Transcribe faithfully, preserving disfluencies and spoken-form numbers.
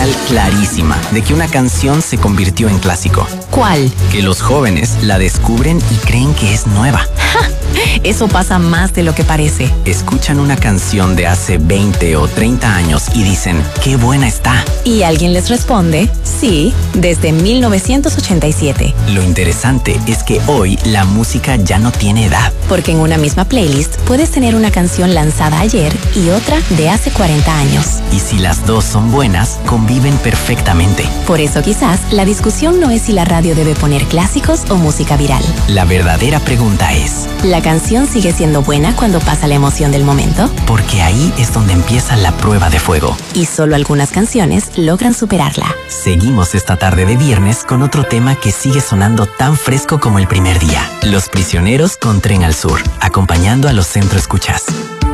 señal clarísima de que una canción se convirtió en clásico. ¿Cuál? Que los jóvenes la descubren y creen que es nueva. ¡Ja! Eso pasa más de lo que parece. Escuchan una canción de hace veinte o treinta años y dicen, ¡qué buena está! Y alguien les responde, sí, desde mil novecientos ochenta y siete. Lo interesante es que hoy la música ya no tiene edad. Porque en una misma playlist puedes tener una canción lanzada ayer y otra de hace cuarenta años. Y si las dos son buenas, conviven perfectamente. Por eso quizás la discusión no es si la radio debe poner clásicos o música viral. La verdadera pregunta es, ¿la canción sigue siendo buena cuando pasa la emoción del momento? Porque ahí es donde empieza la prueba de fuego. Y solo algunas canciones logran superarla. Seguimos esta tarde de viernes con otro tema que sigue sonando tan fresco como el primer día. Los Prisioneros con Tren al Sur, acompañando a los Centro Escuchas.